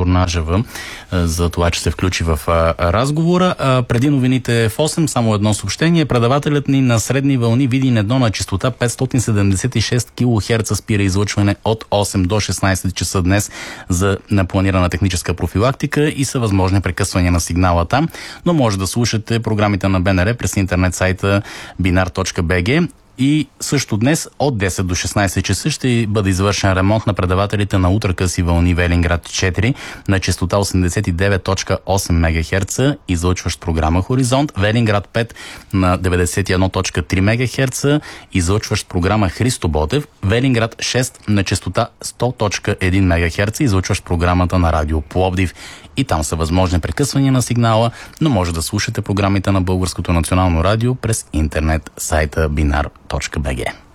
Корнажева за това, че се включи в разговора. Преди новините в 8, само едно съобщение. Предавателят ни на средни вълни Видин 1 на честота 576 кГц спира излъчване от 8 до 16 часа днес за планирана техническа профилактика и са възможни прекъсвания на сигнала там, но може да слушате програмите на БНР през интернет сайта binar.bg. И също днес от 10 до 16 часа ще бъде извършен ремонт на предавателите на ултракъси вълни Велинград 4 на честота 89.8 МГц, излъчващ програма Хоризонт, Велинград 5 на 91.3 МГц, излъчващ програма Христо Ботев, Велинград 6 на честота 100.1 МГц, излъчващ програмата на Радио Пловдив. И там са възможни прекъсвания на сигнала, но може да слушате програмите на Българското национално радио през интернет сайта binar.bg.